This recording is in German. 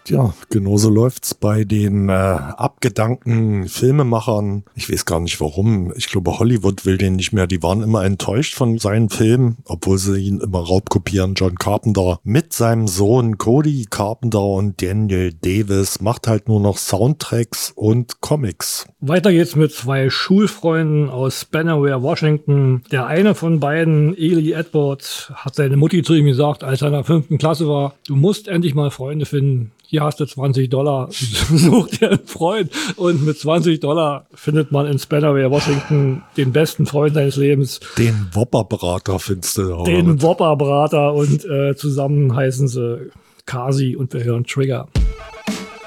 Ja, genauso läuft's bei den abgedankten Filmemachern. Ich weiß gar nicht warum. Ich glaube, Hollywood will den nicht mehr. Die waren immer enttäuscht von seinen Filmen, obwohl sie ihn immer raubkopieren. John Carpenter mit seinem Sohn Cody Carpenter und Daniel Davis macht halt nur noch Soundtracks und Comics. Weiter geht's mit zwei Schulfreunden aus Bannerware, Washington. Der eine von beiden, Eli Edwards, hat seine Mutti zu ihm gesagt, als er in der 5. Klasse war, du musst endlich mal Freunde finden. Hier hast du $20, such dir einen Freund. Und mit $20 findet man in Bannerware, Washington den besten Freund seines Lebens. Den Whopper-Brater findest du da. Den Whopper-Brater und zusammen heißen sie Kasi und wir hören Trigger.